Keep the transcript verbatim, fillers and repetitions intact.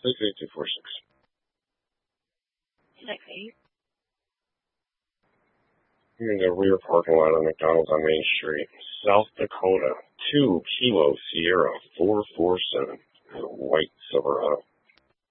six eight two four six. six eight. I'm in the rear parking lot of McDonald's on Main Street, South Dakota. Two Kilo Sierra four four seven. White Silverado.